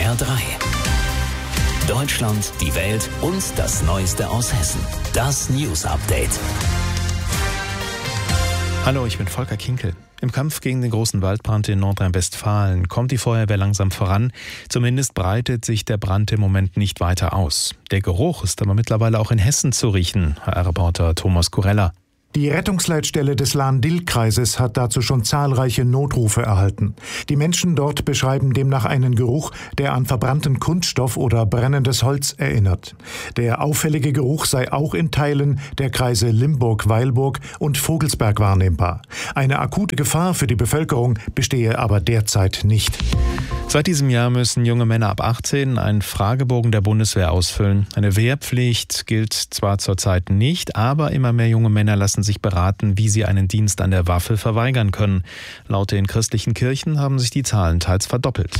HR3. Deutschland, die Welt und das Neueste aus Hessen. Das News Update. Hallo, ich bin Volker Kinkel. Im Kampf gegen den großen Waldbrand in Nordrhein-Westfalen kommt die Feuerwehr langsam voran. Zumindest breitet sich der Brand im Moment nicht weiter aus. Der Geruch ist aber mittlerweile auch in Hessen zu riechen, HR-Reporter Thomas Kurella. Die Rettungsleitstelle des Lahn-Dill-Kreises hat dazu schon zahlreiche Notrufe erhalten. Die Menschen dort beschreiben demnach einen Geruch, der an verbrannten Kunststoff oder brennendes Holz erinnert. Der auffällige Geruch sei auch in Teilen der Kreise Limburg-Weilburg und Vogelsberg wahrnehmbar. Eine akute Gefahr für die Bevölkerung bestehe aber derzeit nicht. Seit diesem Jahr müssen junge Männer ab 18 einen Fragebogen der Bundeswehr ausfüllen. Eine Wehrpflicht gilt zwar zurzeit nicht, aber immer mehr junge Männer lassen sich beraten, wie sie einen Dienst an der Waffe verweigern können. Laut den christlichen Kirchen haben sich die Zahlen teils verdoppelt.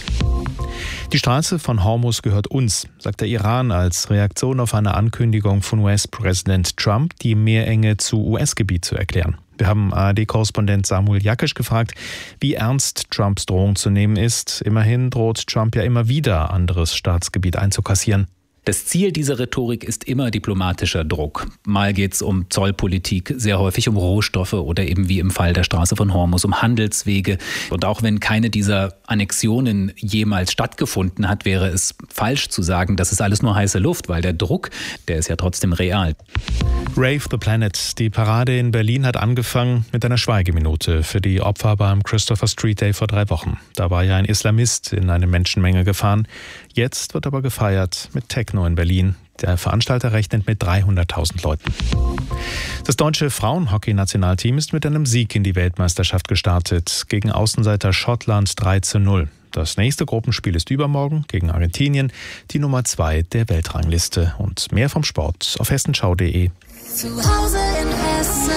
Die Straße von Hormuz gehört uns, sagt der Iran als Reaktion auf eine Ankündigung von US-Präsident Trump, die Meerenge zu US-Gebiet zu erklären. Wir haben ARD-Korrespondent Samuel Jakisch gefragt, wie ernst Trumps Drohung zu nehmen ist. Immerhin droht Trump ja immer wieder, anderes Staatsgebiet einzukassieren. Das Ziel dieser Rhetorik ist immer diplomatischer Druck. Mal geht es um Zollpolitik, sehr häufig um Rohstoffe oder eben wie im Fall der Straße von Hormuz um Handelswege. Und auch wenn keine dieser Annexionen jemals stattgefunden hat, wäre es falsch zu sagen, das ist alles nur heiße Luft, weil der Druck, der ist ja trotzdem real. Rave the Planet. Die Parade in Berlin hat angefangen mit einer Schweigeminute für die Opfer beim Christopher Street Day vor 3 Wochen. Da war ja ein Islamist in eine Menschenmenge gefahren. Jetzt wird aber gefeiert mit Techno in Berlin. Der Veranstalter rechnet mit 300.000 Leuten. Das deutsche Frauenhockey-Nationalteam ist mit einem Sieg in die Weltmeisterschaft gestartet. Gegen Außenseiter Schottland 3:0. Das nächste Gruppenspiel ist übermorgen gegen Argentinien, die Nummer 2 der Weltrangliste. Und mehr vom Sport auf hessenschau.de. Zu Hause in Hessen.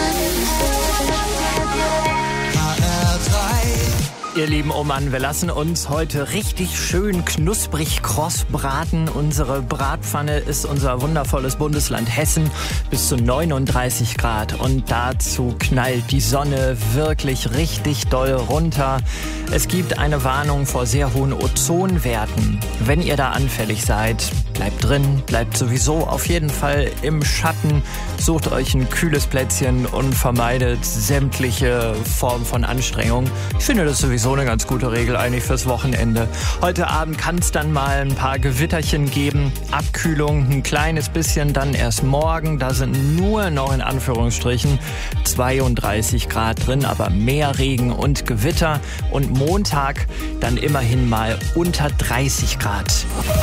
Ihr Lieben, oh Mann, wir lassen uns heute richtig schön knusprig kross braten. Unsere Bratpfanne ist unser wundervolles Bundesland Hessen, bis zu 39 Grad. Und dazu knallt die Sonne wirklich richtig doll runter. Es gibt eine Warnung vor sehr hohen Ozonwerten. Wenn ihr da anfällig seid, bleibt drin, bleibt sowieso auf jeden Fall im Schatten. Sucht euch ein kühles Plätzchen und vermeidet sämtliche Formen von Anstrengung. Ich finde das sowieso eine ganz gute Regel eigentlich fürs Wochenende. Heute Abend kann es dann mal ein paar Gewitterchen geben. Abkühlung ein kleines bisschen, dann erst morgen. Da sind nur noch in Anführungsstrichen 32 Grad drin, aber mehr Regen und Gewitter. Und Montag dann immerhin mal unter 30 Grad.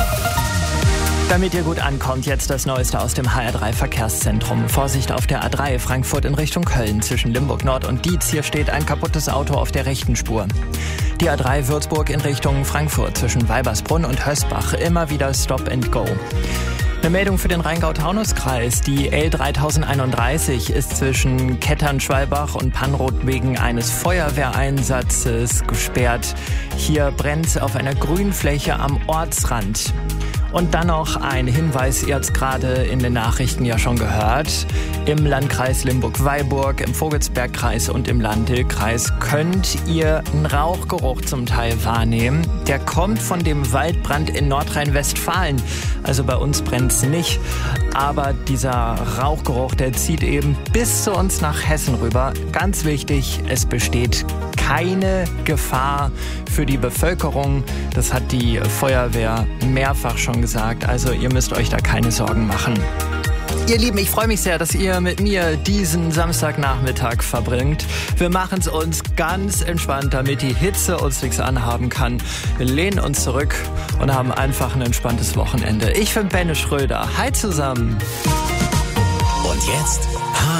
Damit ihr gut ankommt, jetzt das Neueste aus dem HR3 Verkehrszentrum. Vorsicht auf der A3 Frankfurt in Richtung Köln zwischen Limburg Nord und Dietz. Hier steht ein kaputtes Auto auf der rechten Spur. Die A3 Würzburg in Richtung Frankfurt zwischen Weibersbrunn und Hösbach. Immer wieder Stop and Go. Eine Meldung für den Rheingau-Taunus-Kreis. Die L3031 ist zwischen Kettern-Schwalbach und Panroth wegen eines Feuerwehreinsatzes gesperrt. Hier brennt es auf einer Grünfläche am Ortsrand. Und dann noch ein Hinweis, ihr habt es gerade in den Nachrichten ja schon gehört. Im Landkreis Limburg-Weilburg, im Vogelsbergkreis und im Lahn-Dill-Kreis könnt ihr einen Rauchgeruch zum Teil wahrnehmen. Der kommt von dem Waldbrand in Nordrhein-Westfalen. Also bei uns brennt es nicht. Aber dieser Rauchgeruch, der zieht eben bis zu uns nach Hessen rüber. Ganz wichtig, es besteht keine Gefahr für die Bevölkerung. Das hat die Feuerwehr mehrfach schon gesagt. Also ihr müsst euch da keine Sorgen machen. Ihr Lieben, ich freue mich sehr, dass ihr mit mir diesen Samstagnachmittag verbringt. Wir machen es uns ganz entspannt, damit die Hitze uns nichts anhaben kann. Wir lehnen uns zurück und haben einfach ein entspanntes Wochenende. Ich bin Benne Schröder. Hi zusammen. Und jetzt